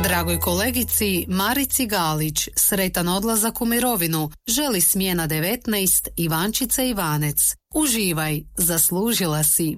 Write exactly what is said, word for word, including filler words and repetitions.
Dragoj kolegici Marici Galić sretan odlazak u mirovinu želi Smjena devetnaest Ivančica Ivanec. Uživaj, zaslužila si.